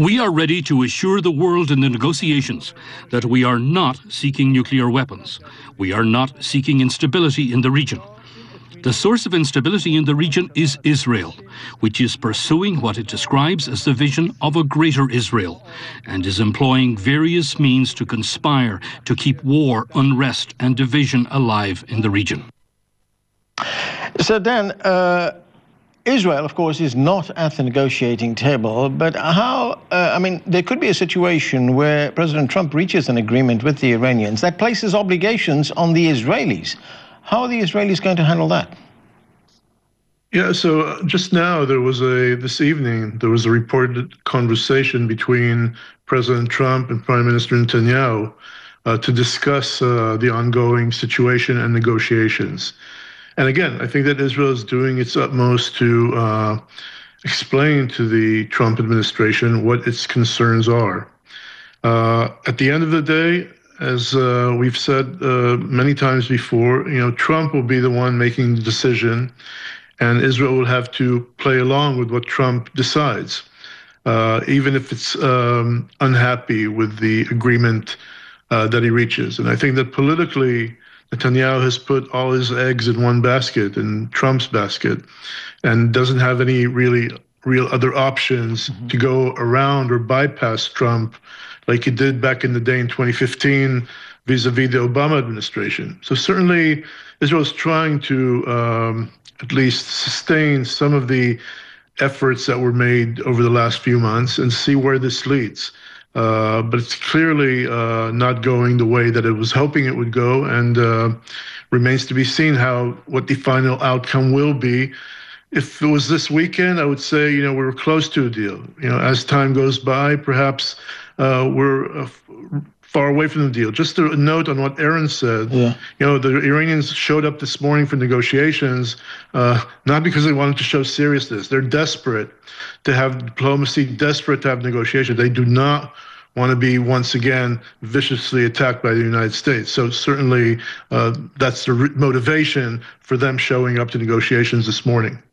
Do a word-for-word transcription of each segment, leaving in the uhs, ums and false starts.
We are ready to assure the world in the negotiations that we are not seeking nuclear weapons. We are not seeking instability in the region. The source of instability in the region is Israel, which is pursuing what it describes as the vision of a greater Israel, and is employing various means to conspire to keep war, unrest, and division alive in the region. So Dan, uh, Israel, of course, is not at the negotiating table, but how, uh, I mean, there could be a situation where President Trump reaches an agreement with the Iranians that places obligations on the Israelis. How are the Israelis going to handle that? Yeah, so just now there was a, this evening, there was a reported conversation between President Trump and Prime Minister Netanyahu uh, to discuss uh, the ongoing situation and negotiations. And again, I think that Israel is doing its utmost to uh, explain to the Trump administration what its concerns are. Uh, at the end of the day, as uh, we've said uh, many times before, you know, Trump will be the one making the decision, and Israel will have to play along with what Trump decides, uh, even if it's um, unhappy with the agreement uh, that he reaches. And I think that politically, Netanyahu has put all his eggs in one basket, in Trump's basket, and doesn't have any really real other options mm-hmm. to go around or bypass Trump like he did back in the day in twenty fifteen vis-a-vis the Obama administration. So certainly Israel is trying to um, at least sustain some of the efforts that were made over the last few months and see where this leads. Uh, but it's clearly uh, not going the way that it was hoping it would go, and uh, remains to be seen how what the final outcome will be. If it was this weekend, I would say, you know, we were close to a deal. You know, as time goes by, perhaps uh, we're uh, far away from the deal. Just a note on what Aaron said. Yeah. You know, the Iranians showed up this morning for negotiations, uh, not because they wanted to show seriousness. They're desperate to have diplomacy, desperate to have negotiations. They do not want to be once again viciously attacked by the United States. So certainly uh, that's the motivation for them showing up to negotiations this morning.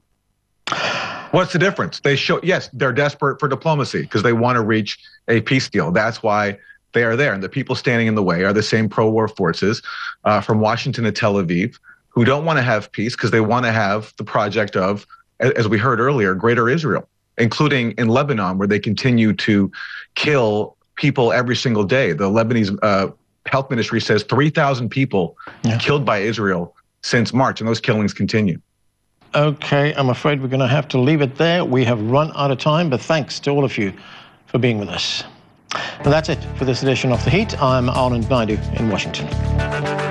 What's the difference? They show, yes, they're desperate for diplomacy because they want to reach a peace deal. That's why they are there. And the people standing in the way are the same pro-war forces uh, from Washington to Tel Aviv who don't want to have peace because they want to have the project of, as we heard earlier, greater Israel, including in Lebanon, where they continue to kill people every single day. The Lebanese uh, health ministry says three thousand people yeah. killed by Israel since March, and those killings continue. Okay, I'm afraid we're going to have to leave it there. We have run out of time, but thanks to all of you for being with us. And that's it for this edition of The Heat. I'm Anand Naidu in Washington.